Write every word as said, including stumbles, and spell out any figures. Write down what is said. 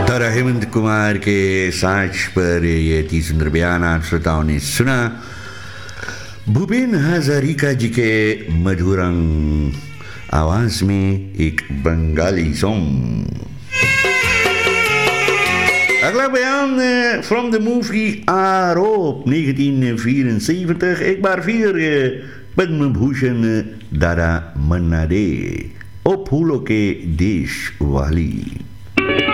दादा हेमंत कुमार के साक्ष पर ये अति सुंदर बयान आप श्रोताओं ने सुना। भूपेन हजारिका जी के मधुरंग आवाज में एक बंगाली सॉन्ग। अगला बयान फ्रॉम द मूवी आरोप negentien vierenzeventig। एक बार फिर पद्म भूषण दादा मन्ना डे ओ फूलों के देश वाली।